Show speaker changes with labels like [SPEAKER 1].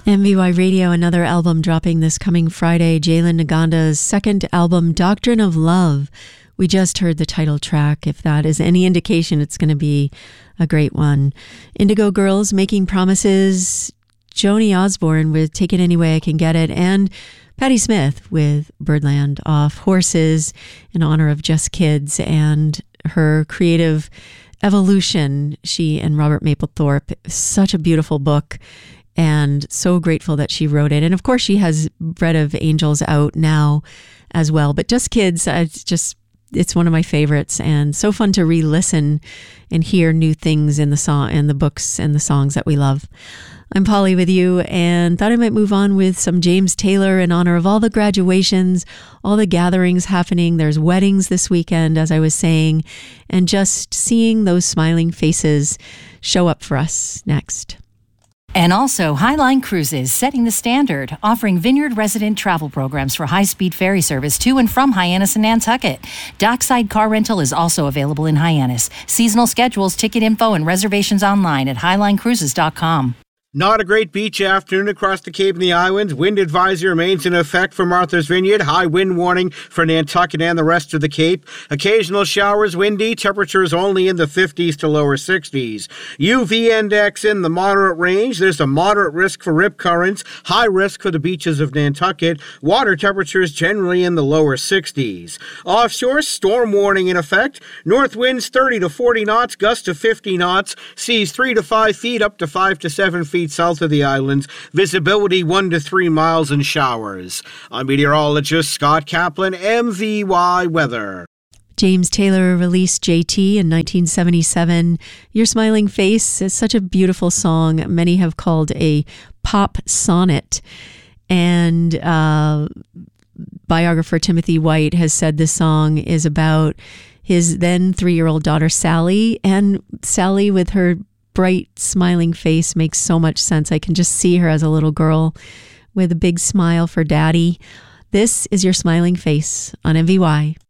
[SPEAKER 1] MVY Radio, another album dropping this coming Friday, Jalen Nganda's second album, Doctrine of Love. We just heard the title track. If that is any indication, it's going to be a great one. Indigo Girls, Making Promises, Joni Osborne with Take It Any Way I Can Get It, and Patti Smith with Birdland off Horses in honor of Just Kids and her creative evolution. She and Robert Mapplethorpe, such a beautiful book. And so grateful that she wrote it. And of course, she has Bread of Angels out now as well. But Just Kids, it's one of my favorites, and so fun to re-listen and hear new things in the song and the books and the songs that we love. I'm Polly with you, and thought I might move on with some James Taylor in honor of all the graduations, all the gatherings happening. There's weddings this weekend, as I was saying, and just seeing those smiling faces show up for us next.
[SPEAKER 2] And also, Highline Cruises, setting the standard, offering Vineyard resident travel programs for high-speed ferry service to and from Hyannis and Nantucket. Dockside car rental is also available in Hyannis. Seasonal schedules, ticket info, and reservations online at highlinecruises.com.
[SPEAKER 3] Not a great beach afternoon across the Cape and the Islands. Wind advisory remains in effect for Martha's Vineyard. High wind warning for Nantucket and the rest of the Cape. Occasional showers, windy. Temperatures only in the 50s to lower 60s. UV index in the moderate range. There's a moderate risk for rip currents. High risk for the beaches of Nantucket. Water temperatures generally in the lower 60s. Offshore, storm warning in effect. North winds 30 to 40 knots, gusts to 50 knots. Seas 3 to 5 feet up to 5 to 7 feet south of the islands. Visibility 1 to 3 miles and showers. I'm meteorologist Scott Kaplan, MVY Weather.
[SPEAKER 1] James Taylor released JT in 1977. Your Smiling Face is such a beautiful song. Many have called a pop sonnet. And biographer Timothy White has said this song is about his then 3-year-old daughter Sally. And Sally, with her bright smiling face, makes so much sense. I can just see her as a little girl with a big smile for daddy. This is Your Smiling Face on MVY.